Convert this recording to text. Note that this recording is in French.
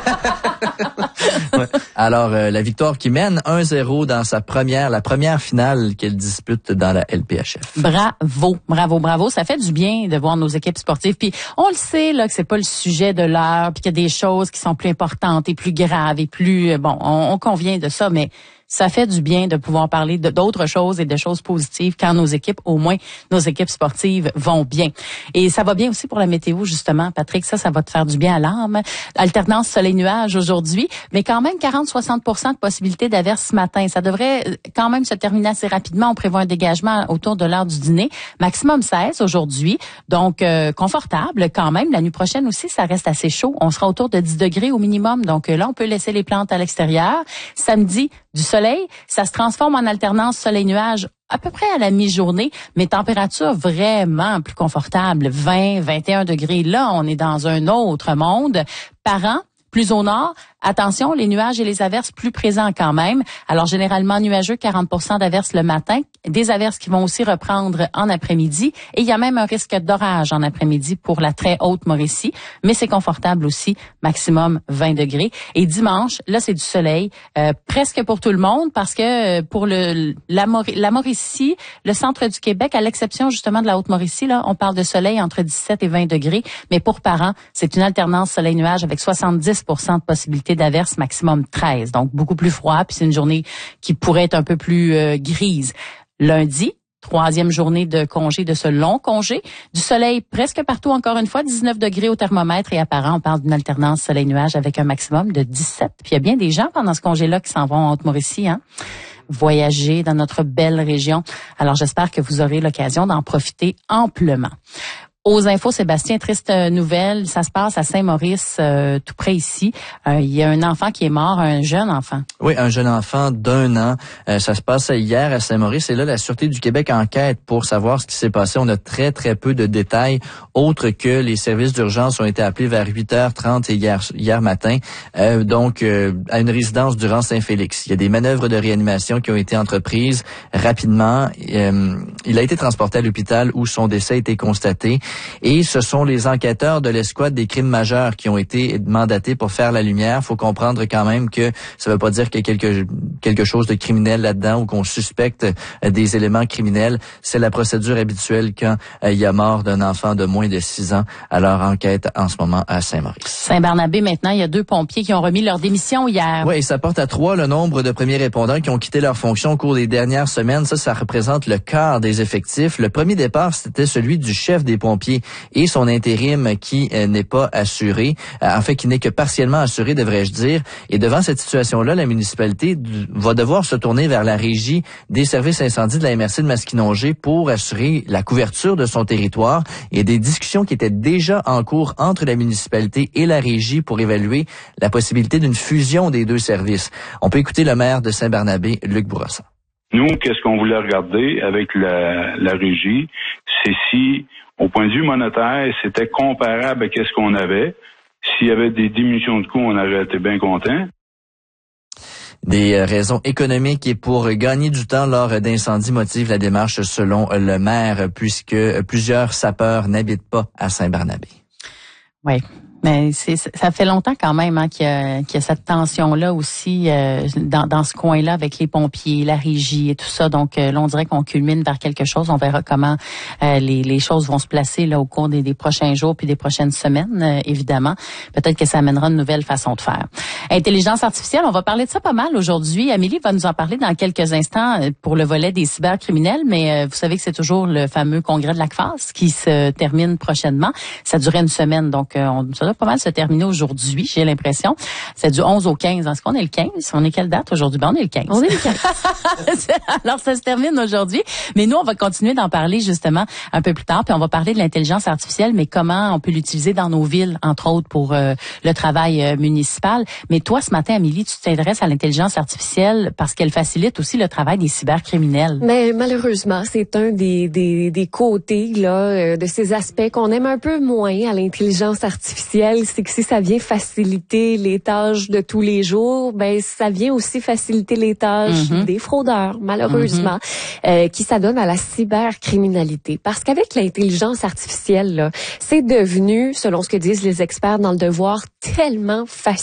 Ouais. Alors, la victoire qui mène 1-0 dans la première finale qu'elle dispute dans la LPHF. Bravo. Ça fait du bien de voir nos équipes sportives. Puis on le sait là que c'est pas le sujet de l'heure, puis qu'il y a des choses qui sont plus importantes et plus graves et plus on convient de ça, mais ça fait du bien de pouvoir parler d'autres choses et de choses positives quand nos équipes sportives vont bien. Et ça va bien aussi pour la météo, justement, Patrick. Ça va te faire du bien à l'âme. Alternance soleil-nuage aujourd'hui, mais quand même 40-60% de possibilité d'averse ce matin. Ça devrait quand même se terminer assez rapidement. On prévoit un dégagement autour de l'heure du dîner. Maximum 16 aujourd'hui, donc confortable quand même. La nuit prochaine aussi, ça reste assez chaud. On sera autour de 10 degrés au minimum. Donc là, on peut laisser les plantes à l'extérieur. Samedi, du soleil, ça se transforme en alternance soleil-nuage à peu près à la mi-journée, mais température vraiment plus confortable, 20-21 degrés. Là, on est dans un autre monde. Par an, plus au nord, attention, les nuages et les averses plus présents quand même. Alors, généralement nuageux, 40% d'averses le matin. Des averses qui vont aussi reprendre en après-midi. Et il y a même un risque d'orage en après-midi pour la très haute Mauricie. Mais c'est confortable aussi, maximum 20 degrés. Et dimanche, là, c'est du soleil, presque pour tout le monde, parce que pour la Mauricie, le centre du Québec, à l'exception justement de la haute Mauricie, là, on parle de soleil entre 17 et 20 degrés. Mais pour parents, c'est une alternance soleil-nuage avec 70% de possibilité d'averse, maximum 13. Donc, beaucoup plus froid, puis c'est une journée qui pourrait être un peu plus grise. Lundi, 3e journée de congé, de ce long congé. Du soleil presque partout, encore une fois, 19 degrés au thermomètre et apparent. On parle d'une alternance soleil-nuage avec un maximum de 17. Puis il y a bien des gens pendant ce congé-là qui s'en vont en Haute-Mauricie, voyager dans notre belle région. Alors, j'espère que vous aurez l'occasion d'en profiter amplement. Aux infos, Sébastien, triste nouvelle. Ça se passe à Saint-Maurice, tout près ici. Il y a un enfant qui est mort, un jeune enfant. Oui, un jeune enfant d'1 an. Ça se passe hier à Saint-Maurice. Et là, la Sûreté du Québec enquête pour savoir ce qui s'est passé. On a très, très peu de détails, autres que les services d'urgence ont été appelés vers 8h30 et hier matin. À une résidence durant Saint-Félix. Il y a des manœuvres de réanimation qui ont été entreprises rapidement. Il a été transporté à l'hôpital où son décès a été constaté. Et ce sont les enquêteurs de l'escouade des crimes majeurs qui ont été mandatés pour faire la lumière. Faut comprendre quand même que ça veut pas dire qu'il y a quelque chose de criminel là-dedans ou qu'on suspecte des éléments criminels. C'est la procédure habituelle quand il y a mort d'un enfant de moins de 6 ans. Alors, enquête en ce moment à Saint-Maurice. Saint-Barnabé, maintenant, il y a 2 pompiers qui ont remis leur démission hier. Oui, et ça porte à 3 le nombre de premiers répondants qui ont quitté leur fonction au cours des dernières semaines. Ça représente le quart des effectifs. Le premier départ, c'était celui du chef des pompiers et son intérim qui n'est pas assuré, qui n'est que partiellement assuré, devrais-je dire. Et devant cette situation-là, la municipalité va devoir se tourner vers la régie des services incendies de la MRC de Masquinongé pour assurer la couverture de son territoire. Il y a des discussions qui étaient déjà en cours entre la municipalité et la régie pour évaluer la possibilité d'une fusion des 2 services. On peut écouter le maire de Saint-Barnabé, Luc Bourassa. Nous, qu'est-ce qu'on voulait regarder avec la régie, c'est si, au point de vue monétaire, c'était comparable à ce qu'on avait. S'il y avait des diminutions de coûts, on aurait été bien contents. Des raisons économiques et pour gagner du temps lors d'incendies motivent la démarche selon le maire, puisque plusieurs sapeurs n'habitent pas à Saint-Barnabé. Oui. Mais ça fait longtemps quand même qu'il y a cette tension-là aussi dans ce coin-là avec les pompiers, la régie et tout ça. Donc là, on dirait qu'on culmine vers quelque chose. On verra comment les choses vont se placer là au cours des prochains jours puis des prochaines semaines, évidemment. Peut-être que ça amènera une nouvelle façon de faire. Intelligence artificielle, on va parler de ça pas mal aujourd'hui. Amélie va nous en parler dans quelques instants pour le volet des cybercriminels, mais vous savez que c'est toujours le fameux congrès de l'ACFAS qui se termine prochainement. Ça durait une semaine, donc ça doit pas mal se terminer aujourd'hui, j'ai l'impression. C'est du 11 au 15. Est-ce qu'on est le 15? On est quelle date aujourd'hui? On est le 15. On est le 15. Alors, ça se termine aujourd'hui. Mais nous, on va continuer d'en parler justement un peu plus tard. Puis on va parler de l'intelligence artificielle, mais comment on peut l'utiliser dans nos villes, entre autres, pour le travail municipal. Mais toi, ce matin, Amélie, tu t'intéresses à l'intelligence artificielle parce qu'elle facilite aussi le travail des cybercriminels. Mais malheureusement, c'est un des côtés là de ces aspects qu'on aime un peu moins à l'intelligence artificielle. C'est que si ça vient faciliter les tâches de tous les jours, ben ça vient aussi faciliter les tâches des fraudeurs, malheureusement, qui s'adonnent à la cybercriminalité. Parce qu'avec l'intelligence artificielle, là, c'est devenu, selon ce que disent les experts dans le devoir, tellement facile